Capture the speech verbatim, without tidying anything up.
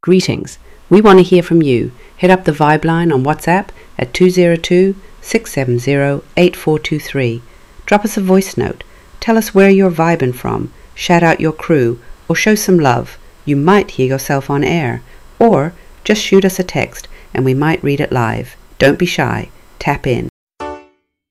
Greetings. We want to hear from you. Hit up the Vibe line on WhatsApp at two zero two, six seven zero, eight four two three. Drop us a voice note. Tell us where you're vibing from. Shout out your crew or show some love. You might hear yourself on air. Or just shoot us a text and we might read it live. Don't be shy. Tap in.